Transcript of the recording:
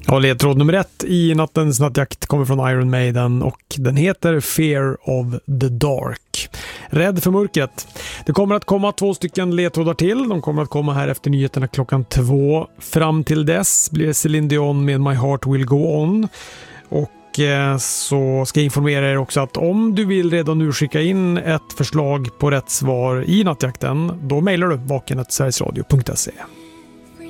Ja, ledtråd nummer 1 i nattens nattjakt kommer från Iron Maiden och den heter Fear of the Dark. Rädd för mörkret. Det kommer att komma 2 stycken ledtrådar till. De kommer att komma här efter nyheterna klockan 2. Fram till dess blir Celine Dion med My Heart Will Go On. Och så ska jag informera er också att om du vill redan nu skicka in ett förslag på rätt svar i nattjakten, då mejlar du vaken@sverigesradio.se.